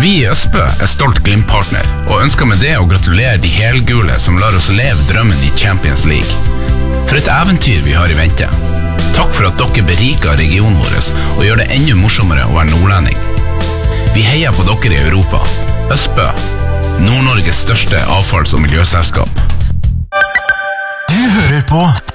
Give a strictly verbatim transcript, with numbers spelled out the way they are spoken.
Vi i Østbø er stolt Glimt-partner, og ønsker med det å gratulere de helgule som lar oss leve drømmen i Champions League. For et eventyr vi har i vente. Takk for at dere beriker regionen vår og gjør det enda morsommere å være nordlending. Vi heier på dere i Europa. Østbø, Nord-Norges største avfalls- og miljøselskap. Du hører på